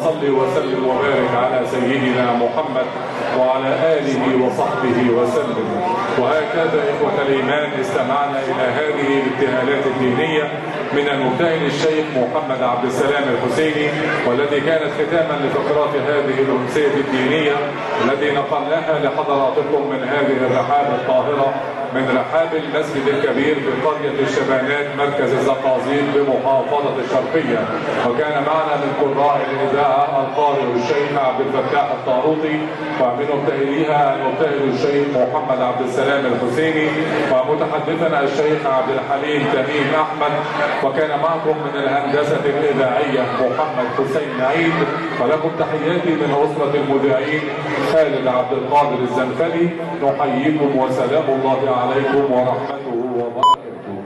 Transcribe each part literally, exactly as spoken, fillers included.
صل وسلم وبارك على سيدنا محمد وعلى آله وصحبه وسلم. وهكذا إخوة الإيمان استمعنا إلى هذه الابتهالات الدينية من المبتهل الشيخ محمد عبد السلام الحسيني، والتي كانت ختاما لفقرات هذه الأمسية الدينية التي نقلناها لحضراتكم من هذه الرحاب الطاهرة، من رحاب المسجد الكبير في قرية الشبانات مركز الزقازيق بمحافظة الشرقية. وكان معنا من قراء الإذاعة القارئ الشيخ عبد الفتاح الطاروطي، ومن مبتهليها المبتهل الشيخ محمد عبد السلام الحسيني، ومتحدثنا الشيخ عبد الحليم تميم أحمد. وكان معكم من الهندسة الإذاعية محمد حسين عيد، ولكم تحياتي من أسرة المذيعين خالد عبد القادر الزنفلي. نحييكم وسلام الله عليكم ورحمته وبركاته.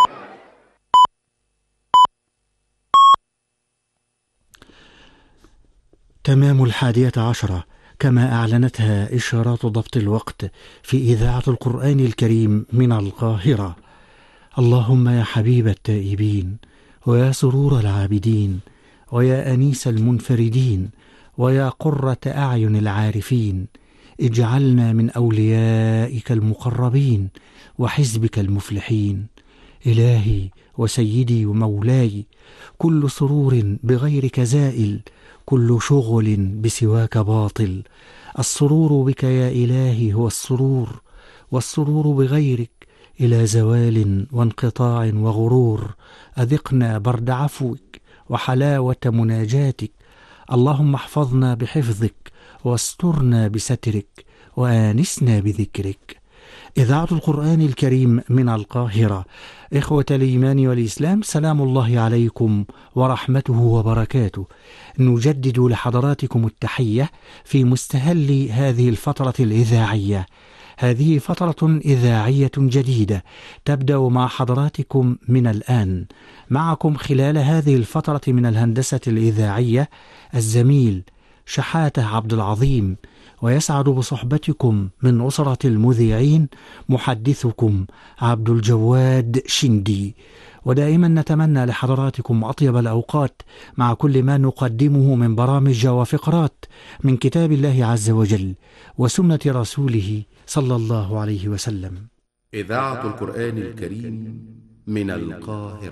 تمام الحادية عشرة كما أعلنتها إشارات ضبط الوقت في إذاعة القرآن الكريم من القاهرة. اللهم يا حبيب التائبين، ويا سرور العابدين، ويا أنيس المنفردين، ويا قرة أعين العارفين، اجعلنا من أوليائك المقربين وحزبك المفلحين. إلهي وسيدي ومولاي، كل سرور بغيرك زائل، كل شغل بسواك باطل. السرور بك يا إلهي هو السرور، والسرور بغيرك إلى زوال وانقطاع وغرور. أذقنا برد عفوك وحلاوة مناجاتك. اللهم احفظنا بحفظك، واسترنا بسترك، وآنسنا بذكرك. إذاعة القرآن الكريم من القاهرة. إخوة الإيمان والإسلام، سلام الله عليكم ورحمته وبركاته. نجدد لحضراتكم التحية في مستهل هذه الفترة الإذاعية. هذه فترة إذاعية جديدة تبدأ مع حضراتكم من الآن. معكم خلال هذه الفترة من الهندسة الإذاعية الزميل شحاتة عبد العظيم، ويسعد بصحبتكم من أسرة المذيعين محدثكم عبد الجواد شندي. ودائما نتمنى لحضراتكم أطيب الأوقات مع كل ما نقدمه من برامج وفقرات من كتاب الله عز وجل وسنة رسوله صلى الله عليه وسلم. إذاعة القرآن الكريم من القاهرة.